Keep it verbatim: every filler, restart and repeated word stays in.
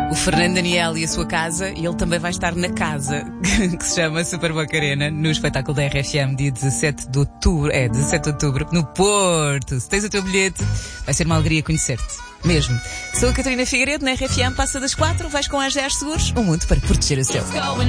o Fernando Daniel e a sua casa, e ele também vai estar na casa que se chama Super Macarena, no espetáculo da R F M, dia dezassete de outubro, é, dezassete de outubro, no Porto. Se tens o teu bilhete, vai ser uma alegria conhecer-te. Mesmo. Sou a Catarina Figueiredo, na R F M, passa das quatro, vais com a A G E R Seguros, o mundo para proteger o seu.